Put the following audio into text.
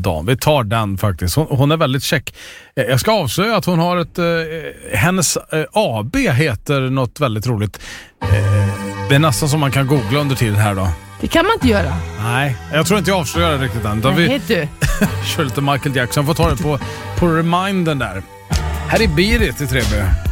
dam. Vi tar den faktiskt. Hon är väldigt check. Jag ska avslöja att hon har hennes AB heter något väldigt roligt. Det är nästan som man kan googla under tiden här då. Det kan man inte göra. Nej, jag tror inte jag avslöjar det riktigt än. Nej, du. Kör lite Michael Jackson. Får ta det på remindern där. Här är Beat It i Treby.